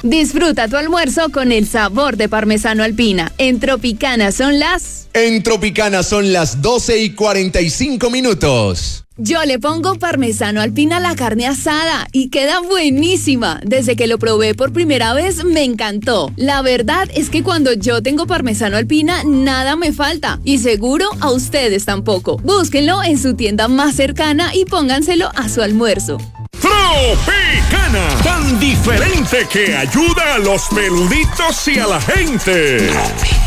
Disfruta tu almuerzo con el sabor de parmesano Alpina. En Tropicana son las 12:45. Yo le pongo parmesano Alpina a la carne asada y queda buenísima. Desde que lo probé por primera vez me encantó. La verdad es que cuando yo tengo parmesano Alpina nada me falta y seguro a ustedes tampoco. Búsquenlo en su tienda más cercana y pónganselo a su almuerzo. Tropicana, tan diferente que ayuda a los peluditos y a la gente.